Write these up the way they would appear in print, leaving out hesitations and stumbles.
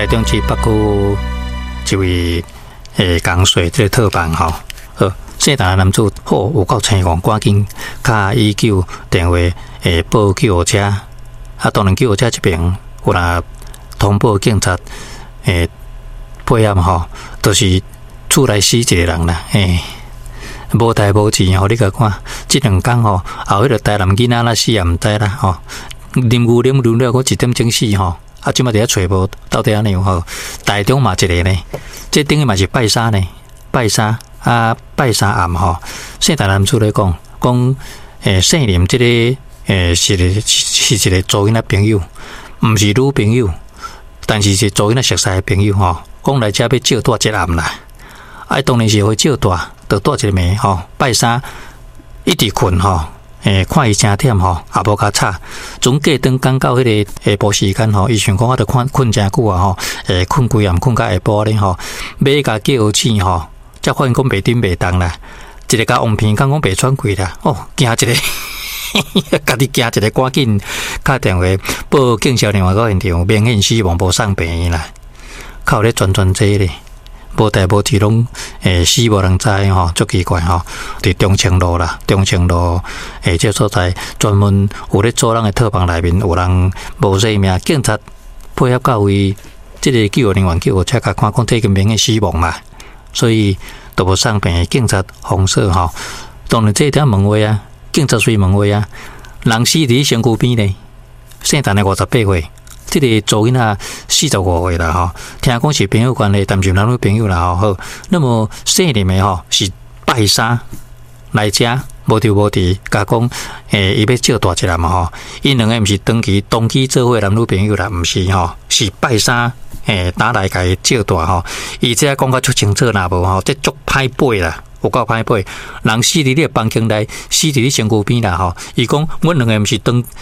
台中市北区一位江水这个特办吼，姓陈的男子好有够青狂，赶紧打119电话报救护车，当然救护车这边有啦通报警察配合吼，就是厝内死一个人啦，无代无志吼，你甲看，即2天吼，后迄个台南囡仔啦死也毋知啦吼，啉牛啉了，我1点钟死吼。即马伫遐找无到底安尼吼，台中嘛一个呢，这等于嘛是拜三呢，拜三暗吼，姓陈男子咧讲，姓林这个是一个做囡仔朋友，毋是女朋友，但是是做囡仔熟悉的朋友吼，讲来遮要借住一暗啦，当然是会借住，就住一个暝吼，拜三一直困吼。看伊真忝吼，也无甲吵。从过顿赶到迄个下晡时间吼，伊想讲我着困真久啊吼，困规暗困到下晡咧吼，买甲叫醒吼，才发现讲袂顶袂动啦。一个甲王片讲袂喘气啦，惊一个，家己惊一个，赶紧打电话报警消电话到现场，明显死亡无送病院啦，靠咧转这咧。无代无志拢死无人知吼，足奇怪吼！伫中清路啦，中清路这所在专门有咧做人的特房内面，有人无生命，警察配合到位，这个救护人员救护车甲看讲，这个明显死亡嘛，所以都无送病。警察封锁吼，当然这一点问话啊，警察随问话啊，人死伫身躯边呢，姓陈的58岁。这个做囡仔45岁啦吼，听讲是朋友关系，但是男女朋友啦吼。好，那么姓林的吼是拜三来遮，无丢无伫，甲讲伊要借大一人嘛吼。因两个毋是登记做伙男女朋友啦，毋是吼，是拜三打来甲伊借大吼。伊这讲较足清楚啦无吼，这足歹背啦。有够歹背，人死伫你的房间内，死伫你身躯边啦吼。伊讲，阮两个毋是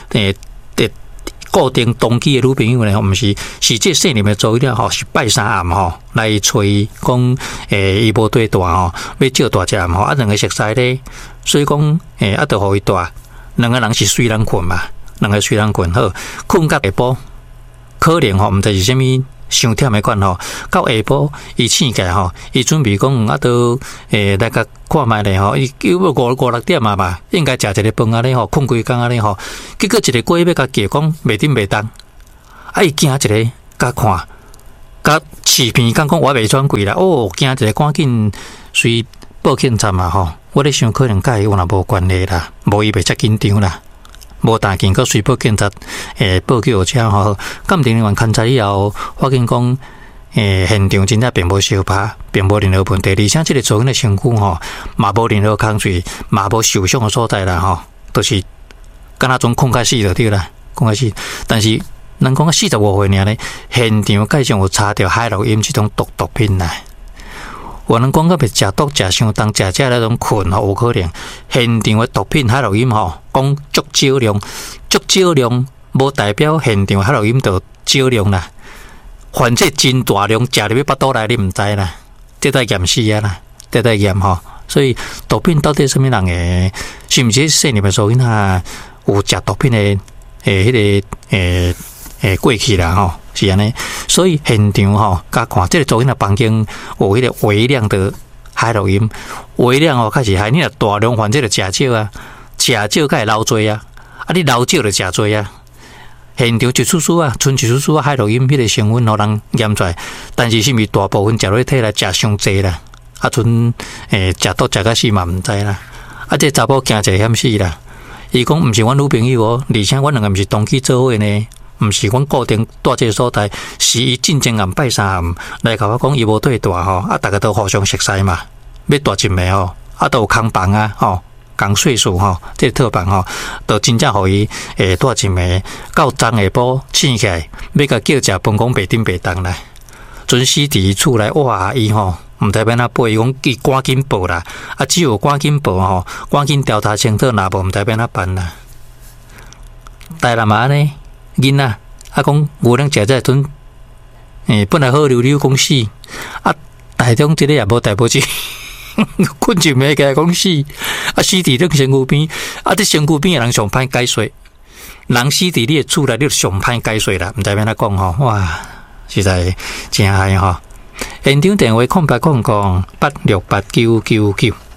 固定登记的女朋友呢，毋是这姓林的做伊了吼，是拜三暗吼来找伊讲，伊无对大吼，要借大只暗吼，两个熟悉咧，所以讲就互伊大，两个人是随人困嘛，两个随人困好，困到下晡，可能吼毋知是啥物伤忝的款吼，到下晡伊醒起来吼，伊准备讲都来甲看卖咧吼，伊叫要5-6点啊嘛，应该食一个饭啊咧吼，困规工啊咧吼，结果一个鬼要甲叫讲袂顶袂动，伊惊一个甲看，甲视频讲我袂喘气啦，惊一个赶紧随报警站嘛吼，我咧想可能甲伊有若无关系啦，无伊袂遮紧张啦。无大件，佮随报警察报救护车吼，鉴定人员勘察以后，发现讲现场真正并无烧拍，并无任何问题，而且这个做囡的身躯吼，嘛无任何空水，嘛无受伤的所在啦吼，都是敢若种困较死就对啦，困较死。但是人讲45岁尔咧，现场介上有查到海洛因这种毒品啦。有人讲，别食毒食伤重，食那种困吼，有可能现场的毒品海洛因吼，讲足少量，无代表现场海洛因就少量啦。反正真大量食入去腹肚内，你毋知啦，这在验死啊啦，这在验吼。所以毒品到底什么人诶？是毋是说你们说那有食毒品诶？迄个过去啦吼。是安尼，所以现场吼，甲看这个做囡仔房间有迄个微量的海洛因，微量吼开始害你若大量患这个食少啊，食少才会流多啊，你流少就食多啊。现场一丝丝啊，剩一丝丝啊海洛因迄个成分互人验出来，但是是毋是大部分食落体来食伤济啦，剩食到食到死嘛毋知啦，这查某惊一个险死啦。伊讲毋是阮女朋友哦，而且阮两个毋是同期做伙呢。毋是阮固定住这个所在，是伊进前暗拜三暗来甲我讲，伊无对大吼，大家都互相熟悉嘛，要住一暝吼，都有空房啊吼，共岁数吼，这个特房吼，都真正互伊住一暝，到昨下晡醒起来，要甲叫食饭讲袂顶袂动啦，准死伫伊厝内，哇伊吼，毋知要哪背，伊讲伊赶紧报啦，只有赶紧报吼，赶紧调查清楚，若无毋知要哪办啦，台南嘛安尼。囡仔讲牛奶食这阵，本来好溜溜讲死，台中这个也无代无志，困一暝起来讲死，死伫咱身躯边，这身躯边的人上歹解说，人死伫你的厝内，你上歹解说啦，毋知要哪讲吼，哇， 实在真嗨吼。现场电话0800868999。